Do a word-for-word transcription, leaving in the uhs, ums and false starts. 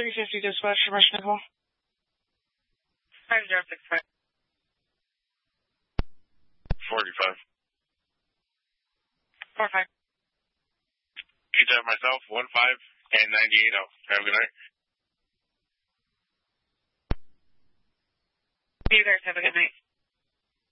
three fifty dispatch for Mission Nickel. five zero six five. forty-five. four five. Pizza myself, one five and ninety-eight oh. Have a good night. You guys have a good night.